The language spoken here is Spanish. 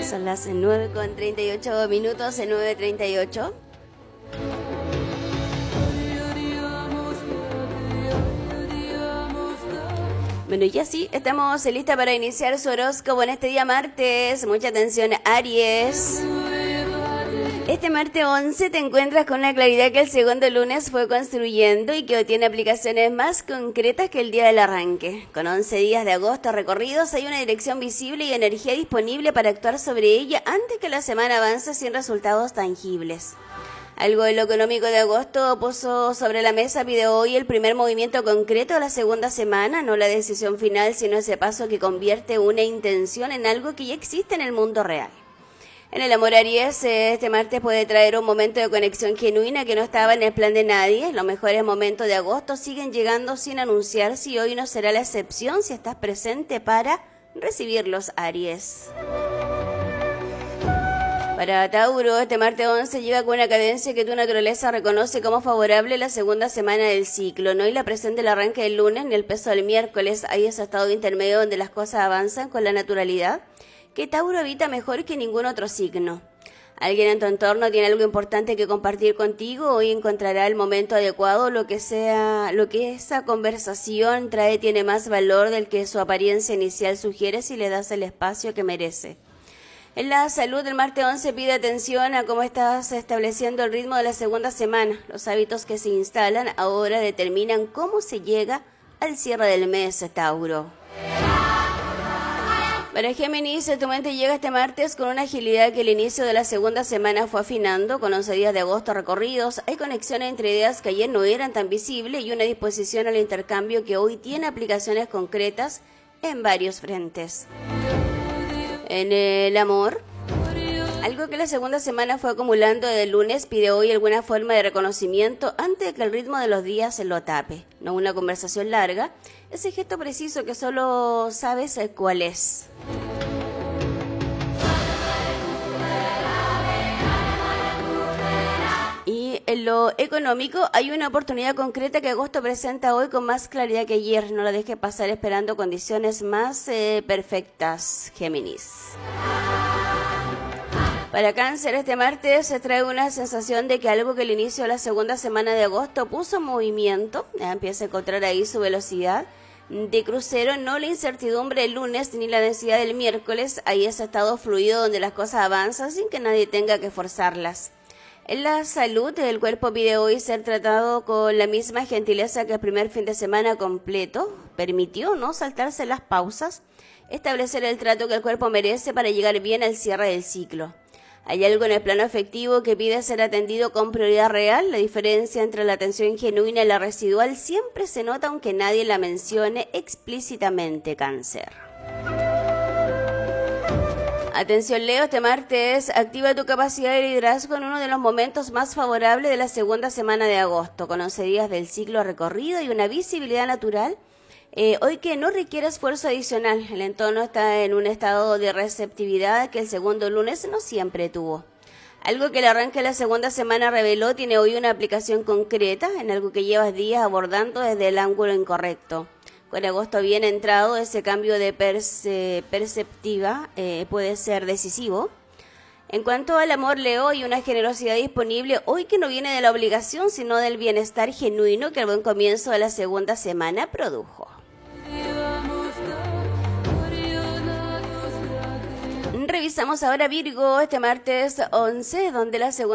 Son las 9:38 en 9:38. Bueno, y así estamos listas para iniciar su horóscopo en este día martes. Mucha atención, Aries. Este martes 11 te encuentras con una claridad que el segundo lunes fue construyendo y que hoy tiene aplicaciones más concretas que el día del arranque. Con 11 días de agosto recorridos hay una dirección visible y energía disponible para actuar sobre ella antes que la semana avance sin resultados tangibles. Algo de lo económico de agosto puso sobre la mesa, pide hoy el primer movimiento concreto de la segunda semana, no la decisión final, sino ese paso que convierte una intención en algo que ya existe en el mundo real. En el amor, Aries, este martes puede traer un momento de conexión genuina que no estaba en el plan de nadie. Los mejores momentos de agosto siguen llegando sin anunciarse y hoy no será la excepción si estás presente para recibirlos, Aries. Para Tauro, este martes 11 llega con una cadencia que tu naturaleza reconoce como favorable la segunda semana del ciclo. No hay la presión del arranque del lunes ni el peso del miércoles. Hay ese estado intermedio donde las cosas avanzan con la naturalidad que Tauro habita mejor que ningún otro signo. Alguien en tu entorno tiene algo importante que compartir contigo. Hoy encontrará el momento adecuado. Lo que esa conversación trae tiene más valor del que su apariencia inicial sugiere si le das el espacio que merece. En la salud, el martes 11 pide atención a cómo estás estableciendo el ritmo de la segunda semana. Los hábitos que se instalan ahora determinan cómo se llega al cierre del mes, Tauro. Para Géminis, tu mente llega este martes con una agilidad que el inicio de la segunda semana fue afinando. Con 11 días de agosto recorridos, hay conexiones entre ideas que ayer no eran tan visibles y una disposición al intercambio que hoy tiene aplicaciones concretas en varios frentes. En el amor, algo que la segunda semana fue acumulando desde el lunes pide hoy alguna forma de reconocimiento antes de que el ritmo de los días se lo tape. No una conversación larga, ese gesto preciso que solo sabes cuál es. Y en lo económico hay una oportunidad concreta que agosto presenta hoy con más claridad que ayer. No la dejes pasar esperando condiciones más perfectas, Géminis. Para Cáncer, este martes se trae una sensación de que algo que el inicio de la segunda semana de agosto puso en movimiento, empieza a encontrar ahí su velocidad de crucero, no la incertidumbre del lunes ni la densidad del miércoles, ahí ese estado fluido donde las cosas avanzan sin que nadie tenga que forzarlas. En la salud, el cuerpo pide hoy ser tratado con la misma gentileza que el primer fin de semana completo. Permitió no saltarse las pausas, establecer el trato que el cuerpo merece para llegar bien al cierre del ciclo. Hay algo en el plano afectivo que pide ser atendido con prioridad real. La diferencia entre la atención genuina y la residual siempre se nota aunque nadie la mencione explícitamente, Cáncer. Atención, Leo, este martes activa tu capacidad de liderazgo en uno de los momentos más favorables de la segunda semana de agosto, con 11 días del ciclo recorrido y una visibilidad natural. Hoy que no requiere esfuerzo adicional, el entorno está en un estado de receptividad que el segundo lunes no siempre tuvo. Algo que el arranque de la segunda semana reveló tiene hoy una aplicación concreta en algo que llevas días abordando desde el ángulo incorrecto. Con agosto bien entrado, ese cambio de perspectiva puede ser decisivo. En cuanto al amor, Leo, hay una generosidad disponible hoy que no viene de la obligación, sino del bienestar genuino que el buen comienzo de la segunda semana produjo. Revisamos ahora Virgo, este martes 11, donde la segunda